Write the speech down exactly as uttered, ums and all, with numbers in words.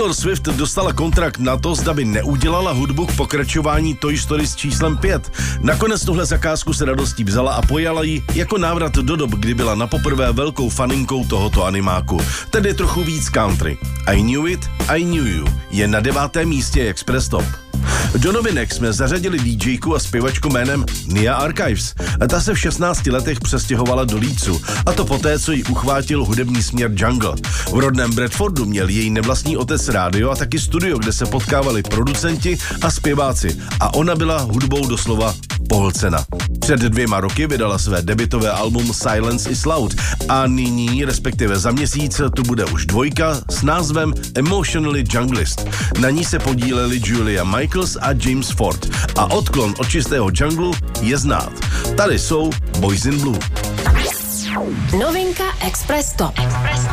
Taylor Swift dostala kontrakt na to, zda by neudělala hudbu k pokračování Toy Story s číslem pět. Nakonec tuhle zakázku se radostí vzala a pojala ji jako návrat do dob, kdy byla napoprvé velkou faninkou tohoto animáku. Tedy trochu víc country. I Knew It, I Knew You je na devátém místě Express Top. Do novinek jsme zařadili DJku a zpěvačku jménem Nia Archives. Ta se v šestnácti letech přestěhovala do Leedsu, a to poté, co ji uchvátil hudební směr jungle. V rodném Bradfordu měl její nevlastní otec rádio a taky studio, kde se potkávali producenti a zpěváci, a ona byla hudbou doslova pohlcena. Před dvěma roky vydala své debutové album Silence is Loud a nyní, respektive za měsíc, tu bude už dvojka s názvem Emotionally Junglist. Na ní se podíleli Julia Michaels a James Ford a odklon od čistého junglu je znát. Tady jsou Boys in Blue. Novinka Express Top.